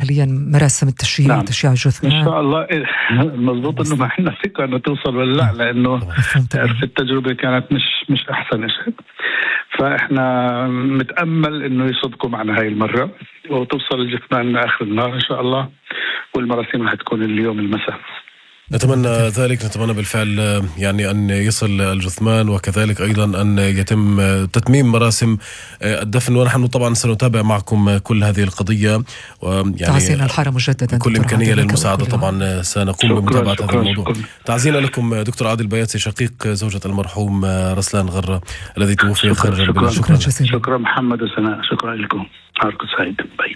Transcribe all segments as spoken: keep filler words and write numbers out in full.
حاليا مراسم التشييع نعم. وتشييع الجثمان؟ إن شاء الله. مضبوط إنه ما إحنا ثقة إنه توصل ولا لا، لأنه في التجربة كانت مش مش أحسن شيء، فإحنا متأمل إنه يصدقوا معنا هاي المرة وتوصل الجثمان آخر النهار إن شاء الله، والمراسم هتكون اليوم المساء. نتمنى ذلك، نتمنى بالفعل يعني أن يصل الجثمان، وكذلك أيضا أن يتم تتميم مراسم الدفن. ونحن طبعا سنتابع معكم كل هذه القضية، ويعني تعزينا الحارة مجددا كل إمكانية للمساعدة طبعا سنقوم بمتابعة هذا الموضوع. تعزينا لكم دكتور عادل بياتسي، شقيق زوجة المرحوم رسلان غرة الذي توفي خارج البلاد. شكرا شكرا, شكرا محمد وسناء، شكرا لكم، نهاركم سعيد. باي.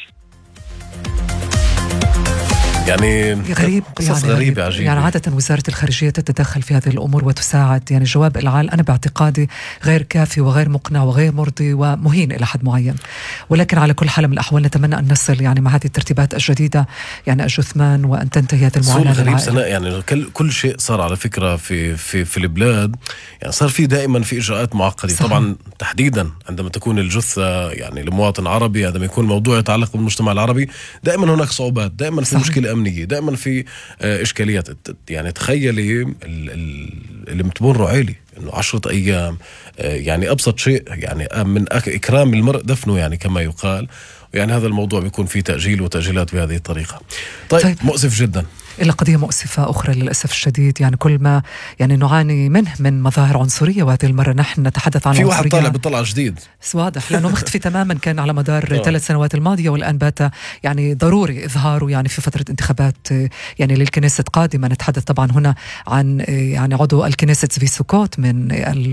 يعني غريب، قصص يعني غريبة عجيبة. يعني عادة وزارة الخارجية تتدخل في هذه الأمور وتساعد. يعني جواب العال أنا باعتقادي غير كافي وغير مقنع وغير مرضي ومهين إلى حد معين، ولكن على كل حال من الأحوال نتمنى أن نصل يعني مع هذه الترتيبات الجديدة يعني الجثمان، وأن تنتهي هذه المعاناة. غريب سناء، يعني كل كل شيء صار على فكرة في في في البلاد، يعني صار في دائما في إجراءات معقدة. صحيح. طبعا تحديدا عندما تكون الجثة يعني لمواطن عربي، عندما يكون موضوع يتعلق بالمجتمع العربي، دائما هناك صعوبات، دائما في مشكلة أمنية، دائما في إشكاليات. يعني تخيلي اللي متمر عيلي إنه عشرة أيام، يعني أبسط شيء يعني من إكرام المرء دفنه يعني كما يقال، يعني هذا الموضوع بيكون فيه تأجيل وتأجيلات بهذه الطريقة. طيب, طيب. مؤسف جدا. إلى قضية مؤسفة أخرى للأسف الشديد، يعني كل ما يعني نعاني منه من مظاهر عنصرية، وهذه المرة نحن نتحدث عن في عنصرية. واحد طالع بطلع جديد واضح لأنه مختفي تماما كان على مدار ثلاث سنوات الماضية، والآن بات يعني ضروري إظهاره يعني في فترة انتخابات يعني للكنيسة قادمة. نتحدث طبعا هنا عن يعني عضو الكنيسة زفي سوكوت من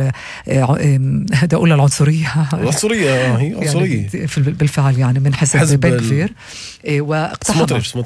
هدول العنصرية العنصرية هي عنصرية يعني بالفعل يعني من حزب, حزب بن كفير، واقتحم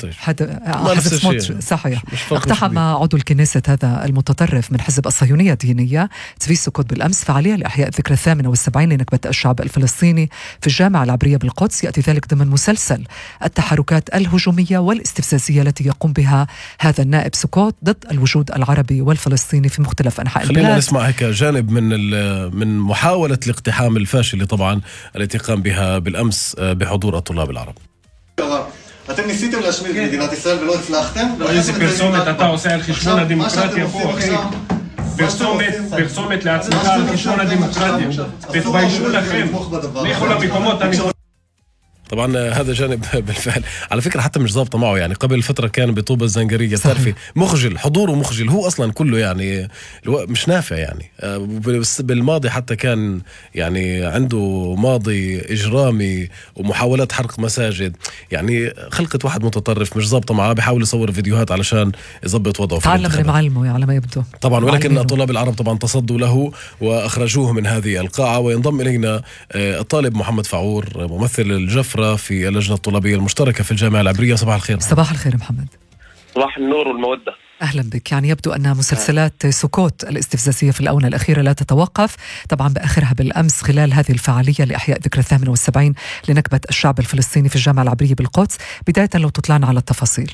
حزب صحيح اقتحم عضو الكنيسة هذا المتطرف من حزب الصهيونية الدينية زفي سوكوت بالأمس فعالية لإحياء الذكرى الثامنة والسبعين لنكبة الشعب الفلسطيني في الجامعة العبرية بالقدس. يأتي ذلك ضمن مسلسل التحركات الهجومية والاستفزازية التي يقوم بها هذا النائب سوكوت ضد الوجود العربي والفلسطيني في مختلف أنحاء البلاد. خلينا نسمع هيك جانب من من محاولة الاقتحام الفاشل طبعا التي قام بها بالأمس بحضور الطلاب العرب. אתם ניסיתם להשמיד את מדינת ישראל ולא הצלחתם. איזה פרסומת אתה עושה על חשבון הדמוקרטיה פה, אחי? פרסומת, פרסומת לעצמך על חשבון הדמוקרטיה. תתביישו לכם. לכו למקומות הנכונים. طبعا هذا جانب بالفعل على فكرة حتى مش ضابطة معه. يعني قبل فترة كان بطوبة الزنجرية تعرفي مخجل، حضوره مخجل، هو أصلا كله يعني مش نافع. يعني بالماضي حتى كان يعني عنده ماضي إجرامي ومحاولات حرق مساجد. يعني خلقة واحد متطرف مش ضابطة معه، بيحاول يصور فيديوهات علشان يضبط وضعه. تعلم من معلمه على ما يبدو طبعا، ولكن الطلاب العرب طبعا تصدوا له وأخرجوه من هذه القاعة. وينضم إلينا الطالب محمد فعور ممثل الجفرة في اللجنة الطلابية المشتركة في الجامعة العبرية. صباح الخير. صباح الخير محمد. صباح النور والمودة. أهلا بك. يعني يبدو أن مسلسلات سوكوت الاستفزازية في الآونة الأخيرة لا تتوقف، طبعا بآخرها بالأمس خلال هذه الفعالية لإحياء ذكرى الثامنة والسبعين لنكبة الشعب الفلسطيني في الجامعة العبرية بالقدس. بداية لو تطلعنا على التفاصيل.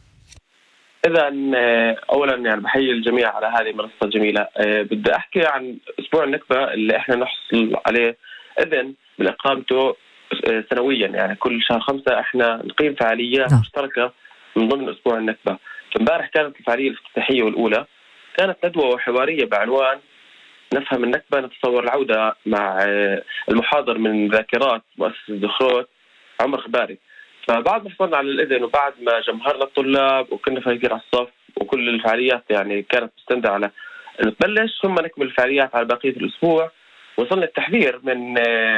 إذا أولا يعني بحيي الجميع على هذه المنصة الجميلة. بدي أحكي عن أسبوع النكبة اللي إحنا نحصل عليه إذن من إقامته سنويا، يعني كل شهر خمسة احنا نقيم فعالية نعم. مشتركة من ضمن أسبوع النكبة. فامبارح كانت الفعالية الافتتاحية والأولى، كانت ندوة وحوارية بعنوان نفهم النكبة نتصور العودة، مع المحاضر من ذاكرات مؤسسة دخروت عمر خباري. فبعد ما حصلنا على الإذن وبعد ما جمهرنا الطلاب وكنا فايقين على الصف وكل الفعاليات يعني كانت مستندة على أن تبلش، ثم نكمل الفعاليات على بقية الأسبوع. وصلنا التحذير من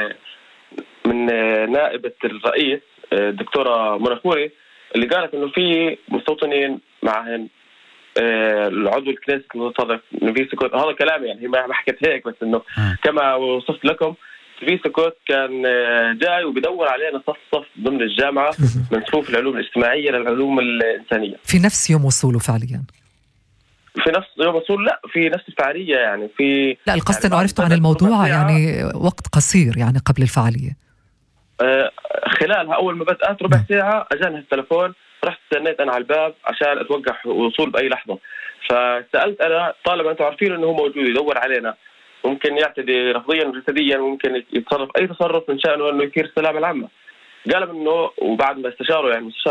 من نائبة الرئيس الدكتورة منى خوري اللي قالت إنه في مستوطنين معهن العضو الكنيسة المتطرف نفي سوكوت. هذا كلام يعني هي ما حكت هيك، بس إنه كما وصفت لكم نفي سوكوت كان جاي وبيدور علينا صف صف ضمن الجامعة من صفوف العلوم الاجتماعية للعلوم الإنسانية في نفس يوم وصوله فعليا. في نفس يوم وصول لا في نفس الفعالية يعني في لا القصد يعني إنه عرفتوا عن الموضوع يعني وقت قصير يعني قبل الفعالية. آه خلالها أول ما بدأت ربع ساعة أجانها التلفون، رحت استنيت أنا على الباب عشان أتوقع وصول بأي لحظة. فسألت أنا طالما أنتم عارفين إنه هو موجود يدور علينا، ممكن يعتدي رفضيا وجسديا، ممكن يتصرف أي تصرف من شأنه إنه يثير السلامة العامة. قال إنه وبعد ما استشاروا يعني